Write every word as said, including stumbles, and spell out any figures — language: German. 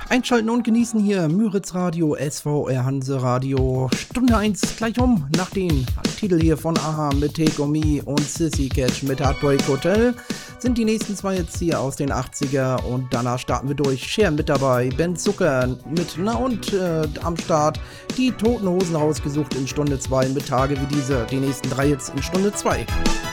Einschalten und genießen hier Müritz Radio, S V R Hanse Radio, Stunde eins gleich um, nach den Titel hier von Aha mit Take On Me und Sissy Catch mit Heartbreak Hotel, sind die nächsten zwei jetzt hier aus den achtziger und danach starten wir durch. Cher mit dabei, Ben Zucker mit Na und äh, am Start, die Toten Hosen rausgesucht in Stunde zwei mit Tage wie diese, die nächsten drei jetzt in Stunde zwei.